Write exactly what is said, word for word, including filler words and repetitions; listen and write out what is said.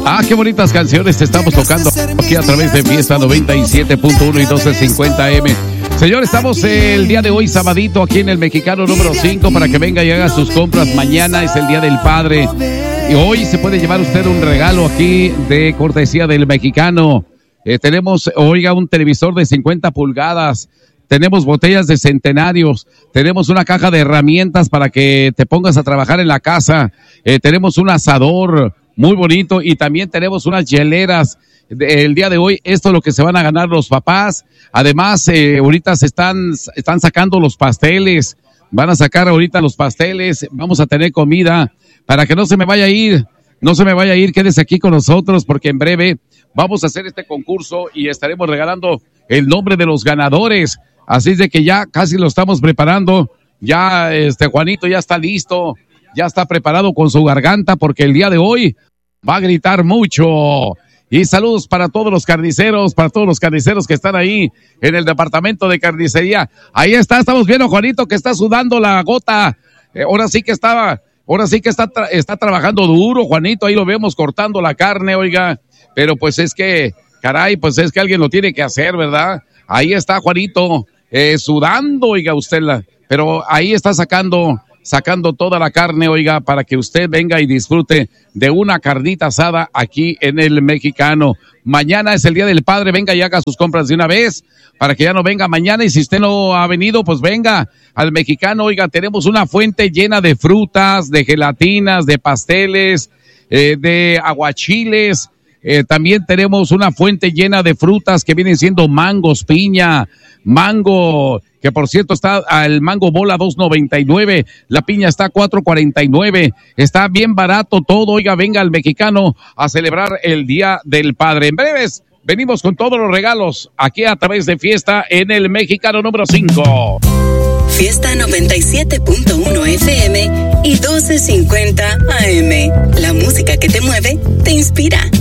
Ah, qué bonitas canciones te estamos tocando aquí a través de Fiesta noventa y siete punto uno y doce cincuenta eme. Señor, estamos el día de hoy, sabadito, aquí en el Mexicano número cinco, para que venga y haga sus compras. Mañana es el Día del Padre. Y hoy se puede llevar usted un regalo aquí de cortesía del Mexicano. Eh, tenemos, oiga, un televisor de cincuenta pulgadas. Tenemos botellas de centenarios, tenemos una caja de herramientas para que te pongas a trabajar en la casa, eh, tenemos un asador muy bonito y también tenemos unas hieleras. El día de hoy, esto es lo que se van a ganar los papás. Además, eh, ahorita se están, están sacando los pasteles, van a sacar ahorita los pasteles, vamos a tener comida para que no se me vaya a ir, no se me vaya a ir, quédese aquí con nosotros porque en breve vamos a hacer este concurso y estaremos regalando el nombre de los ganadores. Así es de que ya casi lo estamos preparando, ya este Juanito ya está listo, ya está preparado con su garganta porque el día de hoy va a gritar mucho. Y saludos para todos los carniceros, para todos los carniceros que están ahí en el departamento de carnicería. Ahí está, estamos viendo a Juanito que está sudando la gota, eh, ahora sí que estaba, ahora sí que está, tra- está trabajando duro Juanito, ahí lo vemos cortando la carne, oiga, pero pues es que, caray, pues es que alguien lo tiene que hacer, ¿verdad? Ahí está Juanito, eh, sudando, oiga usted, la, pero ahí está sacando, sacando toda la carne, oiga, para que usted venga y disfrute de una carnita asada aquí en el Mexicano. Mañana es el Día del Padre, venga y haga sus compras de una vez, para que ya no venga mañana, y si usted no ha venido, pues venga al Mexicano, oiga, tenemos una fuente llena de frutas, de gelatinas, de pasteles, eh, de aguachiles. Eh, también tenemos una fuente llena de frutas que vienen siendo mangos, piña, mango, que por cierto está al mango bola dos noventa y nueve, la piña está cuatro cuarenta y nueve, está bien barato todo, oiga, venga al Mexicano a celebrar el Día del Padre. En breves, venimos con todos los regalos aquí a través de Fiesta en el Mexicano número cinco. Fiesta noventa y siete punto uno F M y doce cincuenta A M. La música que te mueve, te inspira.